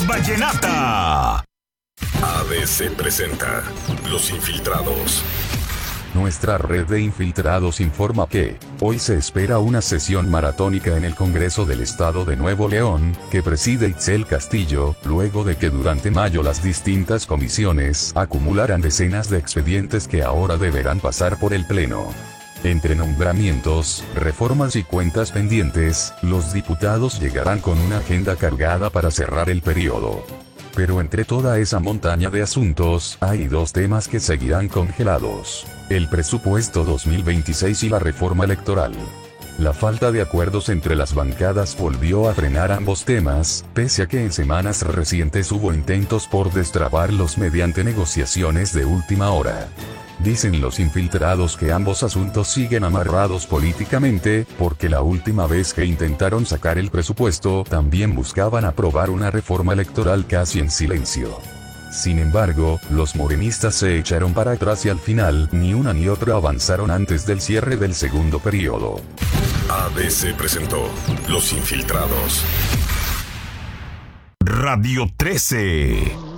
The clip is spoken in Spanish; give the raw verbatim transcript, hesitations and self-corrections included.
vallenata. A B C presenta Los Infiltrados. Nuestra red de infiltrados informa que hoy se espera una sesión maratónica en el Congreso del Estado de Nuevo León, que preside Itzel Castillo, luego de que durante mayo las distintas comisiones acumularan decenas de expedientes que ahora deberán pasar por el Pleno. Entre nombramientos, reformas y cuentas pendientes, los diputados llegarán con una agenda cargada para cerrar el periodo. Pero entre toda esa montaña de asuntos, hay dos temas que seguirán congelados: el presupuesto dos mil veintiséis y la reforma electoral. La falta de acuerdos entre las bancadas volvió a frenar ambos temas, pese a que en semanas recientes hubo intentos por destrabarlos mediante negociaciones de última hora. Dicen los infiltrados que ambos asuntos siguen amarrados políticamente, porque la última vez que intentaron sacar el presupuesto también buscaban aprobar una reforma electoral casi en silencio. Sin embargo, los morenistas se echaron para atrás y al final, ni una ni otra avanzaron antes del cierre del segundo periodo. A B C presentó Los Infiltrados. Radio trece.